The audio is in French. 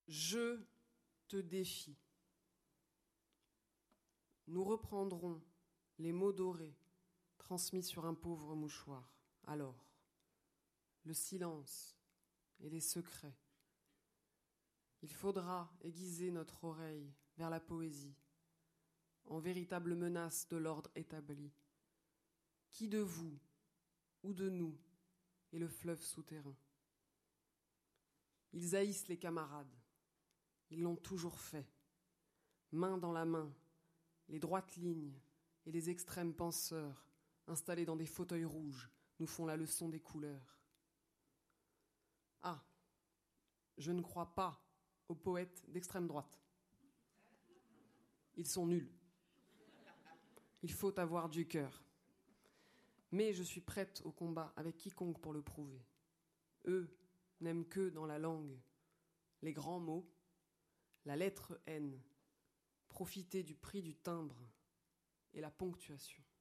Je te défie. Nous reprendrons les mots dorés transmis sur un pauvre mouchoir. Alors, le silence et les secrets. Il faudra aiguiser notre oreille vers la poésie, en véritable menace de l'ordre établi. Qui de vous ou de nous est le fleuve souterrain? Ils haïssent les camarades. Ils l'ont toujours fait. Main dans la main, les droites lignes et les extrêmes penseurs, installés dans des fauteuils rouges, nous font la leçon des couleurs. Ah, je ne crois pas aux poètes d'extrême droite. Ils sont nuls. Il faut avoir du cœur. Mais je suis prête au combat avec quiconque pour le prouver. Eux n'aiment que dans la langue les grands mots, la lettre N, profiter du prix du timbre et la ponctuation.